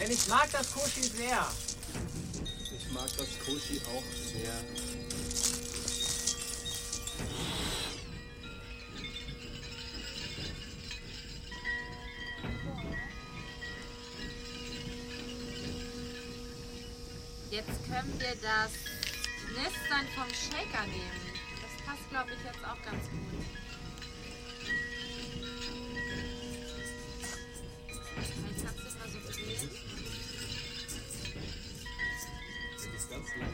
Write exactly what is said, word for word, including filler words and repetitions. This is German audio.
Denn ich mag das Koshi sehr. Ich mag das Koshi auch sehr. Jetzt können wir das Nüstern vom Shaker nehmen. Das passt, glaube ich, jetzt auch ganz gut.